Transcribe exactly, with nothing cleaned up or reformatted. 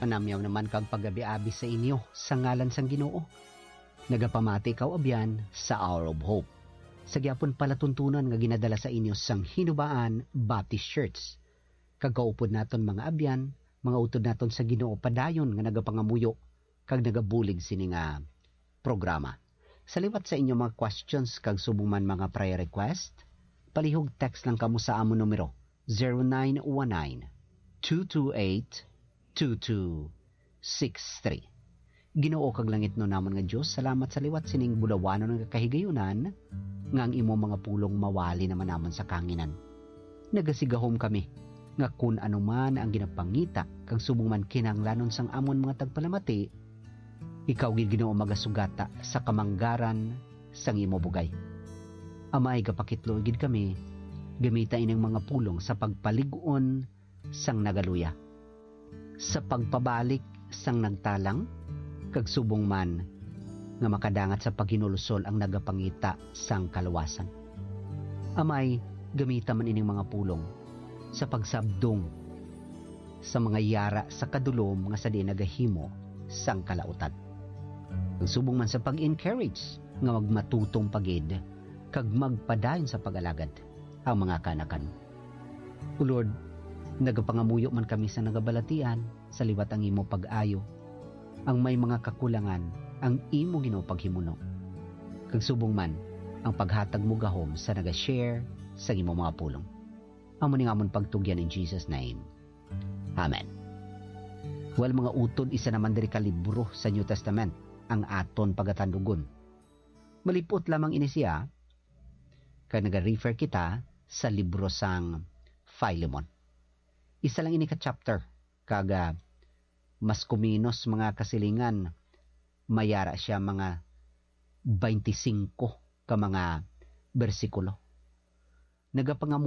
Anamyaw naman kag pagabi-abi sa inyo sa ngalan sang Ginoo. Nagapamati ikaw abyan sa Hour of Hope. Sa gyapon palatuntunan nga ginadala sa inyo sang Hinubaan Baptist Church. Kagaupod naton mga abyan, mga utod naton sa Ginoo padayon nga nagapangamuyo kag nagabulig sini nga programa. Saliwat sa inyo mga questions kag subuman mga prayer request, palihog text lang kamo sa amon numero zero nine one nine, two two eight, two two six three. Ginoo kag langit no namon nga Dios, salamat sa liwat sining bulawanon nga kahigayunan nga ang imo mga pulong mawali naman namon sa kanginan. Nagasigahom kami nga kun anuman ang ginapangita kag subong man kinahanglanon sang amon mga tagpalamati, ikaw gid Ginoo magasugata sa kamanggaran sang imo bugay. Amay gapakitlo gid kami gamita ining mga pulong sa pagpalig-on sang nagaluya, sa pagpabalik sang nagtalang, kag subong man nga makadangat sa paghinulusol ang nagapangita sang kaluwasan. Amay, gamita man ining mga pulong sa pagsabdong sa mga yara sa kadulom nga sa di nagahimo sang kalautan. Kag subong man sa pag-encourage nga magmatutong pagid kag magpadayon sa pag-alagad ang mga kanakan. O Lord, nagapangamuyo man kami sa nagabalatian sa liwat ang imo pag-ayo. Ang may mga kakulangan ang imo Ginoo paghimuno. Kag subong man ang paghatag mo gahom sa naga-share sa imo mga pulong. Amo ning amon pagtugyan in Jesus name. Amen. Well mga utod, isa naman diri ka libro sa New Testament ang aton pagatandugon. Malipot lamang ini siya kag naga-refer kita sa libro sang Philemon. Isa lang ini ka chapter kaga mas kuminos mga kasilingan, mayara siya mga twenty-five ka mga bersikulo. Nagapangamu